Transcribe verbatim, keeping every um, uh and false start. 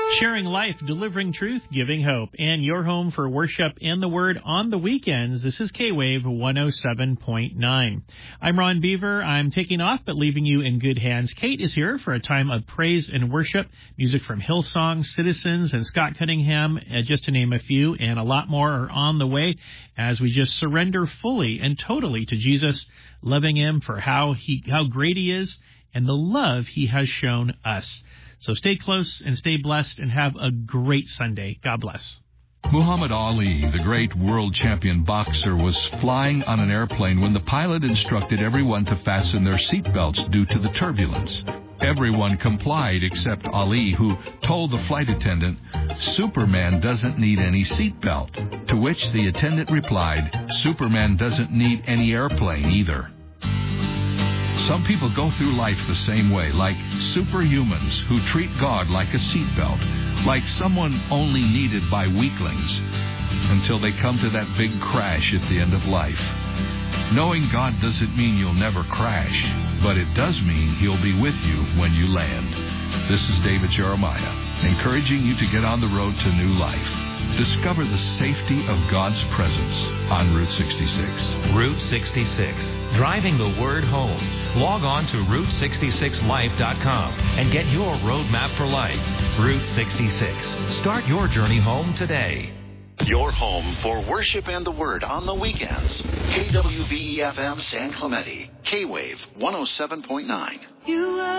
Sharing life, delivering truth, giving hope, and your home for worship and the Word on the weekends. This is K-Wave one oh seven point nine. I'm Ron Beaver. I'm taking off, but leaving you in good hands. Kate is here for a time of praise and worship. Music from Hillsong, Citizens, and Scott Cunningham, uh, just to name a few, and a lot more are on the way as we just surrender fully and totally to Jesus, loving Him for how he, how great He is and the love He has shown us. So stay close and stay blessed and have a great Sunday. God bless. Muhammad Ali, the great world champion boxer, was flying on an airplane when the pilot instructed everyone to fasten their seatbelts due to the turbulence. Everyone complied except Ali, who told the flight attendant, "Superman doesn't need any seatbelt." To which the attendant replied, "Superman doesn't need any airplane either." Some people go through life the same way, like superhumans who treat God like a seatbelt, like someone only needed by weaklings, until they come to that big crash at the end of life. Knowing God doesn't mean you'll never crash, but it does mean He'll be with you when you land. This is David Jeremiah, encouraging you to get on the road to new life. Discover the safety of God's presence on Route sixty-six. Route sixty-six, driving the Word home. Log on to route sixty-six life dot com and get your roadmap for life. Route sixty-six. Start your journey home today. Your home for worship and the Word on the weekends. K W V E F M San Clemente. K-Wave one oh seven point nine. You are